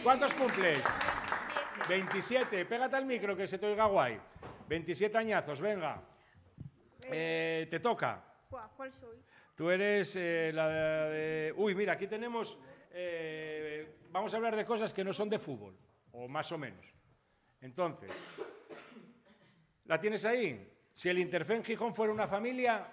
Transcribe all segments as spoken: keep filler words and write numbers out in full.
¿Cuántos cumples? veintisiete. Pégate al micro que se te oiga guay. veintisiete añazos, venga. Eh, te toca. ¿Cuál soy? Tú eres eh, la de... Uy, mira, aquí tenemos... Eh, vamos a hablar de cosas que no son de fútbol, o más o menos. Entonces, ¿la tienes ahí? Si el Interfen Gijón fuera una familia...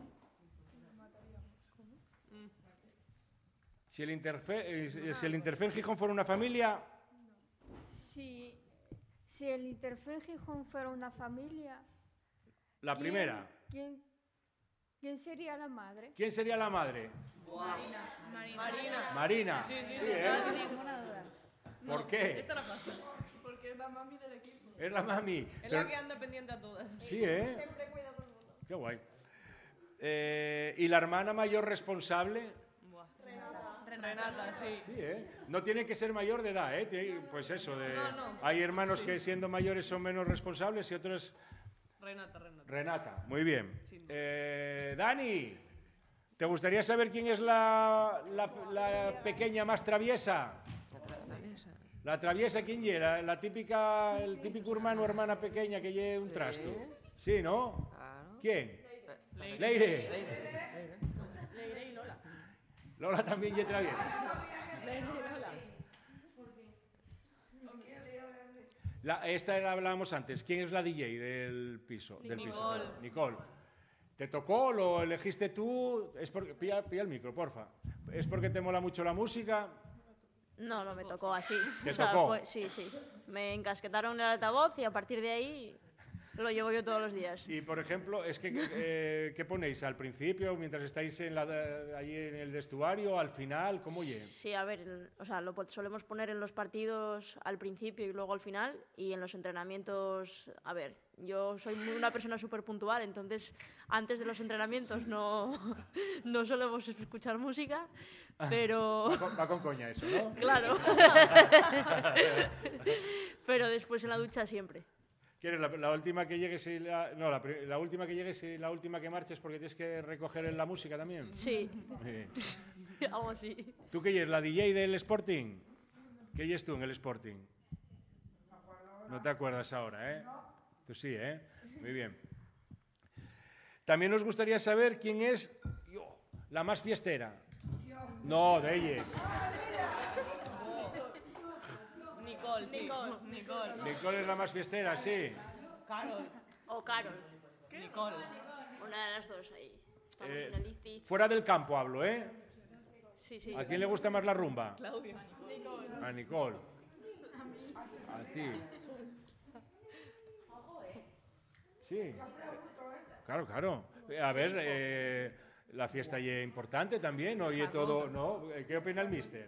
Si el, Interfe, eh, si el Interfen Gijón fuera una familia... Si, si el Interfen Gijón fuera una familia... La primera. ¿Quién, quién sería la madre? ¿Quién sería la madre? Marina. Marina. Marina. Sí, sí, sí, sí, ¿eh? sin ninguna duda. ¿Por No, qué? Esta era fácil. Porque es la mami del equipo. Es la mami. Es Pero... la que anda pendiente a todas. Sí, ¿eh? Siempre cuida a todo el mundo. Qué guay. Eh, ¿Y la hermana mayor responsable? Buah. Renata. Renata, sí. Sí, ¿eh? No tiene que ser mayor de edad, ¿eh? Tiene- Pues eso, de... No, no. hay hermanos Sí. que siendo mayores son menos responsables y otros... Renata, Renata. Renata, muy bien. Sin duda. Eh, Dani, ¿te gustaría saber quién es la, la, la pequeña más traviesa? La traviesa, ¿quién era? La típica, el típico hermano o hermana pequeña que lleve un trasto. Sí, ¿no? Claro. ¿Quién? Leire. Leire. Leire. Leire y Lola. Lola también lleve traviesa. Leire y Lola. La, esta la hablábamos antes. ¿Quién es la D J del piso? Del piso? Nicole. Nicole. ¿Te tocó? ¿Lo elegiste tú? Es porque, pilla, pilla el micro, porfa. ¿Es porque te mola mucho la música? No, no me tocó así. ¿Te O sea, tocó? fue- sí, sí. Me encasquetaron el altavoz y a partir de ahí lo llevo yo todos los días. Y, por ejemplo, es que, eh, ¿qué ponéis? ¿Al principio, mientras estáis en la, allí en el vestuario, al final? ¿Cómo oye? Sí, a ver, el- o sea, lo po- solemos poner en los partidos al principio y luego al final, y en los entrenamientos, a ver, yo soy muy- una persona súper puntual, entonces antes de los entrenamientos no, no solemos escuchar música, pero... Va con, va con coña eso, ¿no? Claro. Pero después en la ducha siempre. ¿Quieres la, la última que llegues y la... No, la, pri- la última que llegues y la última que marches porque tienes que recoger en la música también? Sí, Sí. algo así. ¿Tú qué eres? ¿La D J del Sporting? ¿Qué eres tú en el Sporting? No te acuerdas ahora, ¿eh? Tú sí, ¿eh? Muy bien. También nos gustaría saber quién es yo, la más fiestera. No, de ellas. Nicole, sí. Nicole. Nicole. Nicole es la más fiestera, sí. Carol. O Carol, Nicole. una de las dos ahí. Estamos Eh, en el ICTI. Fuera del campo hablo, ¿eh? Sí, sí. ¿A quién le gusta más la rumba? Claudia. A Nicole. A ti. Sí. Claro, claro. A ver, eh, la fiesta ya es importante también, oye todo, ¿no? ¿Qué opina el míster?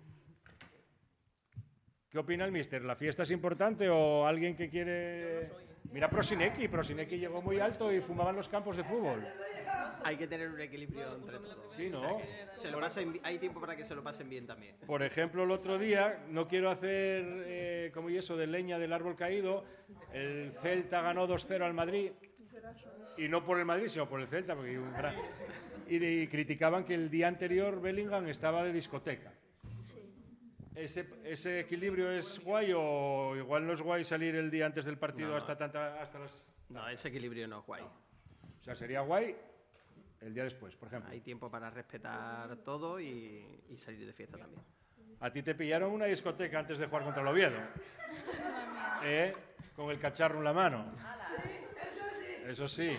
¿Qué opina el míster? ¿La fiesta es importante o alguien que quiere...? Mira Prosinecki, Prosinecki llegó muy alto y fumaba en los campos de fútbol. Hay que tener un equilibrio entre todos. Sí, ¿no? Se lo pasen bi- hay tiempo para que se lo pasen bien también. Por ejemplo, el otro día, no quiero hacer eh, como y eso de leña del árbol caído, el Celta ganó dos cero al Madrid, y no por el Madrid, sino por el Celta, porque hay un gran... y, y criticaban que el día anterior Bellingham estaba de discoteca. ¿Ese, ¿Ese equilibrio es guay o igual no es guay salir el día antes del partido No, no. hasta, tanta, hasta las... No, ese equilibrio no es guay. O sea, sería guay el día después, por ejemplo. Hay tiempo para respetar todo y, y salir de fiesta también. A ti te pillaron una discoteca antes de jugar contra el Oviedo. ¿Eh? Con el cacharro en la mano. Eso sí.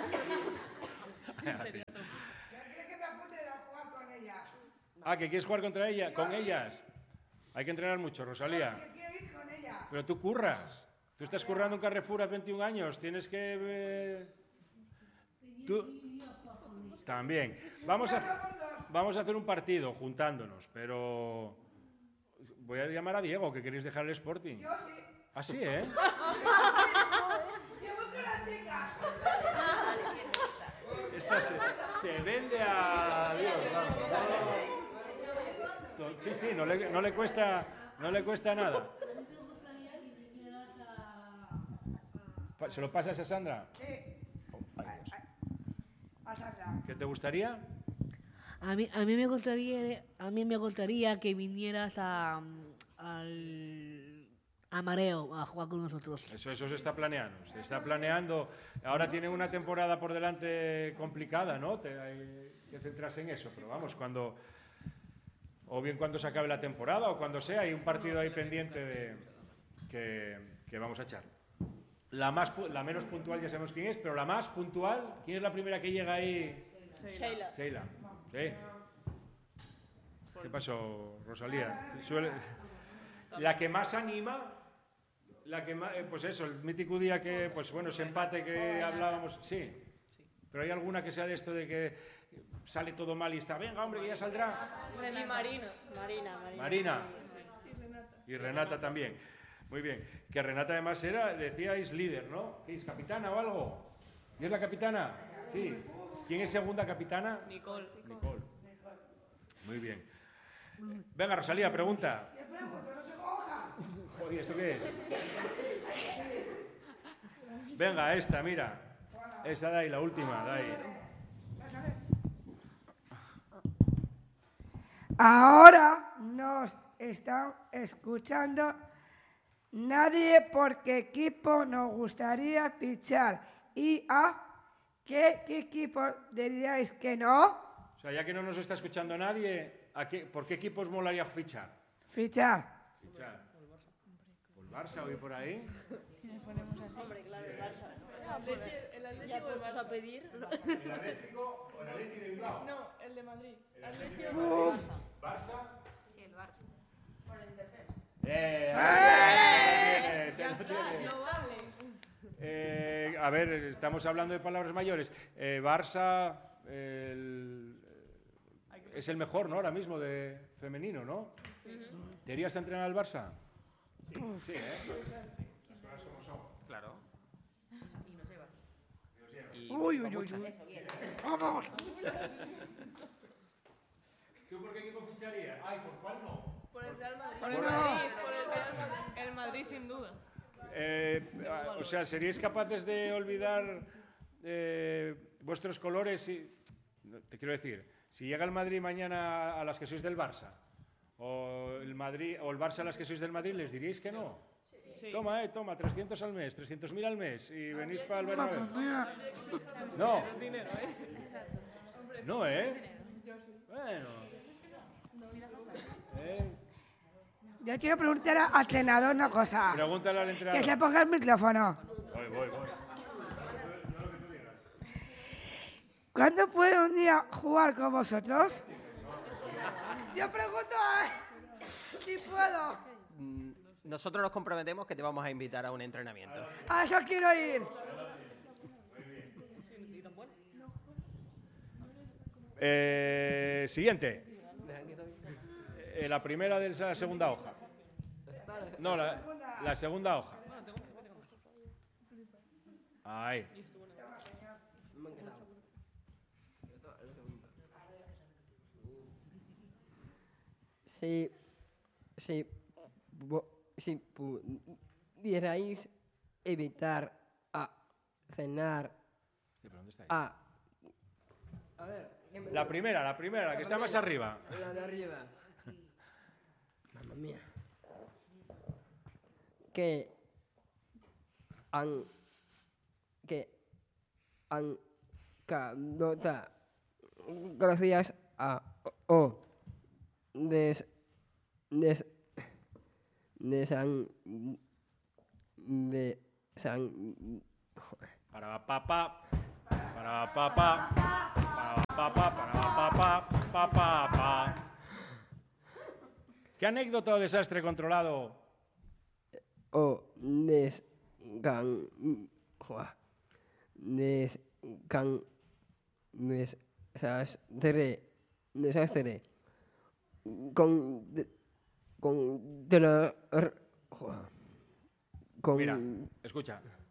Ah, que quieres jugar contra ella, con ellas. Hay que entrenar mucho, Rosalía. Pero tú curras. Tú estás currando en Carrefour a veintiún años. Tienes que... eh, Tú... También. Vamos a, vamos a hacer un partido juntándonos, pero... Voy a llamar a Diego, que queréis dejar el Sporting. Yo sí. ¿Ah, sí, eh? Esta se, se vende a Dios, vamos. Sí, sí, no le, no le cuesta, no le cuesta nada. Pa- ¿Se lo pasas a Sandra? Oh, ay, Dios. ¿Qué te gustaría? A mí, a mí me gustaría, a mí me gustaría que vinieras a, al, a Mareo a jugar con nosotros. Eso, eso se está planeando, se está planeando. Ahora tienen una temporada por delante complicada, ¿no? Te, hay que centrarse en eso, pero vamos, cuando, o bien cuando se acabe la temporada o cuando sea, hay un partido ahí pendiente de, que, que vamos a echar. La, más, la menos puntual ya sabemos quién es, pero la más puntual, ¿quién es la primera que llega ahí? Sheila. Sheila. Sí. ¿Qué pasó, Rosalía? Suele... La que más anima, la que más, eh, pues eso, el mítico día que, pues bueno, ese empate que hablábamos, sí. Pero hay alguna que sea de esto de que sale todo mal y está, venga, hombre, que ya saldrá. Y Marina. Marina, Marina. Marina. Y Renata también. Muy bien. Que Renata además era, decíais, líder, ¿no? ¿Qué es, capitana o algo? ¿Y es la capitana? Sí. ¿Quién es segunda capitana? Nicole. Nicole. Muy bien. Venga, Rosalía, pregunta. Oye, ¿esto qué es? Venga, esta, mira. Esa de ahí, la última, de ahí. Ahora nos están escuchando nadie por qué equipo nos gustaría fichar y a qué, qué equipo diríais que no. O sea, ya que no nos está escuchando nadie, ¿a qué, ¿por qué equipos molaría fichar? Fichar. Fichar. ¿Por Barça hoy por ahí? Si nos ponemos así. Hombre, claro, el Barça. El Atlético Ya o el puestos a Barça. pedir. ¿El Atlético o el Atlético de Bilbao? No, el de Madrid. Atlético Uf. ¿Barça? Sí, el Barça. ¡Eh! ahí lo tienes, ahí Ya lo está, tienes. no vales. Eh, a ver, estamos hablando de palabras mayores. Eh, Barça el- es el mejor, ¿no? Ahora mismo de femenino, ¿no? ¿Te irías a entrenar al Barça? Sí, sí, ¿eh? Las cosas como son. Claro. Y nos llevas. Y Uy, va uy, uy, muchas. uy. Eso, bien. Vamos. ¿Tú por qué equipo ficharías? Ay, ¿por cuál no? Por el Real Madrid. Por Por el el Madrid. Madrid. Por el Real Madrid. El Madrid, sin duda. Eh, o sea, ¿seríais capaces de olvidar eh, vuestros colores? Y, no, te quiero decir, si llega el Madrid mañana a las que sois del Barça, o el Madrid o el Barça a las que sois del Madrid, ¿les diríais que no? Sí. Toma, eh, toma, trescientos al mes, trescientos mil al mes y venís para el Mamma Bernabéu. mía. No, Es dinero, ¿eh? no, ¿eh? Yo sí. Bueno. Eh, Yo quiero preguntar a- al entrenador una cosa. Pregúntale al Que se entrenador. ponga el micrófono. Voy, voy, voy. ¿Cuándo puede un día jugar con vosotros? Yo pregunto a si puedo. Mm, Nosotros nos comprometemos que te vamos a invitar a un entrenamiento. A eso quiero ir. Eh, siguiente. Eh, la primera de la segunda hoja. No, la, la segunda hoja. Ahí. Si, si, vo- si pudierais evitar a cenar Sí, pero ¿dónde está ahí? a... A ver, ¿qué me- La primera, la primera, la que está más arriba. la de arriba. Mamma mía. Que han... Que han... Canota. Gracias a... O... Des... Des... Desan... De... San... Para papá, para papá, para papá, para papá, para papá. ¿Qué anécdota o desastre controlado? O descan... Joa. Descan... Desastre... Desastre. Con... de- Con... De la... Joa. Con... Mira, escucha.